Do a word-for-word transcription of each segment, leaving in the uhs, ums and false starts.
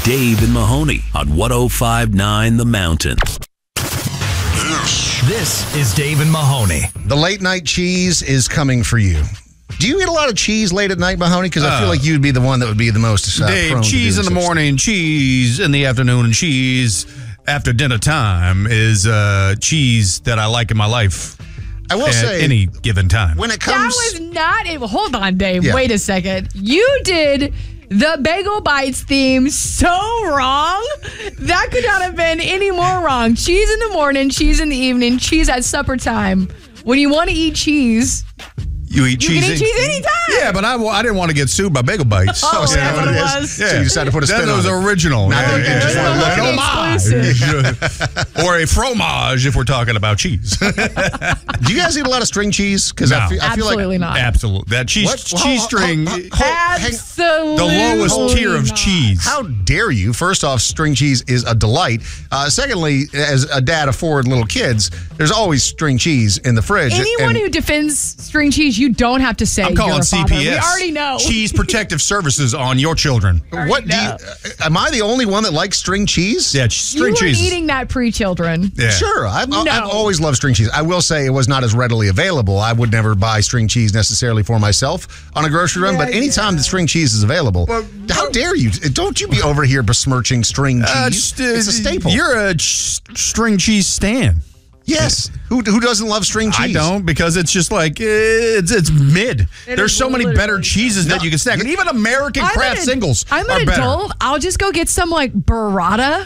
Dave and Mahoney on one oh five point nine The Mountain. This is Dave and Mahoney. The late night cheese is coming for you. Do you eat a lot of cheese late at night, Mahoney? Because I feel Uh, like you'd be the one that would be the most uh, Dave, prone to cheese do in the such morning, cheese in the afternoon, and cheese after dinner time is uh, cheese that I like in my life. I will at say, any given time. when it That comes... was not it. Hold on, Dave. Yeah. Wait a second. You did the Bagel Bites theme so wrong. That could not have been any more wrong. Cheese in the morning, cheese in the evening, cheese at supper time. When you want to eat cheese, You eat you cheese. can eat in- cheese anytime. Yeah, but I, I didn't want to get sued by Bagel Bites. Oh, is that that's what what it it is? was? Yeah. So you decided to put a spin that on was it. original. Not that you Yeah, just yeah. wanted to look An at homage. Or a fromage if we're talking about cheese. Do you guys eat a lot of string cheese? Because I, No. feel, I feel like... Absolutely not. Absolutely. That cheese What? Well, cheese hold- string, hold- hold- hang- Absolutely. the lowest tier of not. cheese. How dare you? First off, string cheese is a delight. Uh, secondly, as a dad of four little kids, there's always string cheese in the fridge. Anyone and who defends string cheese, you don't have to say I'm you're calling a C father. P S. We already know. Cheese Protective Services on your children. what do you, uh, am I the only one that likes string cheese? Yeah, You string were cheese. eating that pre-children. Yeah. Sure, I've, No. I've always loved string cheese. I will say it was not as readily available. I would never buy string cheese necessarily for myself on a grocery run, Yeah, but anytime yeah. the string cheese is available, how dare you? Don't you be over here besmirching string cheese. Uh, just, uh, it's a staple. You're a ch- string cheese stan. yes. Who, who doesn't love string cheese? I don't, because it's just like it's it's mid. There's is so many literally better cheeses that No. you can snack. And even American I'm craft an, singles I'm are an better. adult. I'll just go get some like burrata,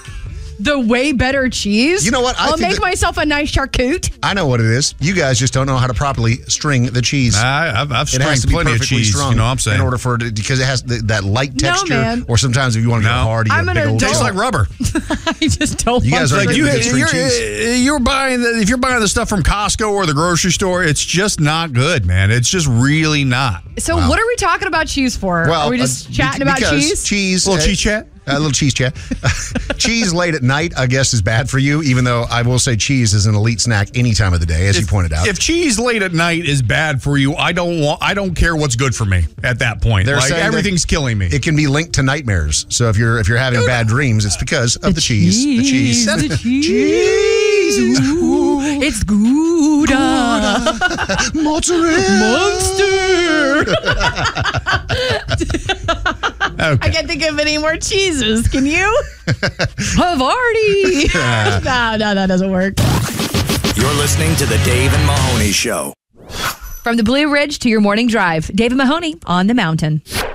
the way better cheese. You know what? I I'll think make that- myself a nice charcuterie. I know what it is. You guys just don't know how to properly string the cheese. I, I've, I've It has strained to be plenty of perfectly cheese. strong. You know what I'm saying? In order for it, because it has the, that light No, texture, man. or sometimes if you want to go No. hard, you I'm get an big old adult. Tastes like rubber. I just don't You want guys are to. like you, good string you're, cheese. you're buying the, if you're buying the stuff from Costco or the grocery store, it's just not good, man. It's just really not. So what are we talking about cheese for? Well, are we just uh, chatting be- about because cheese? Cheese, A little uh, cheese chat? A little cheese chat. Cheese late at night, I guess, is bad for you. Even though I will say cheese is an elite snack any time of the day, as you pointed out. If cheese late at night is bad for you, I don't want. I don't care what's good for me at that point. They're Like saying that everything's killing me. It can be linked to nightmares. So if you're if you're having bad dreams, it's because of the, cheese. The cheese. The cheese. Ooh, it's Gouda. Mozzarella. Monster. Okay. I can't think of any more cheeses. Can you? Havarti. no, no, that doesn't work. You're listening to The Dave and Mahoney Show. From the Blue Ridge to your morning drive, Dave and Mahoney on the Mountain.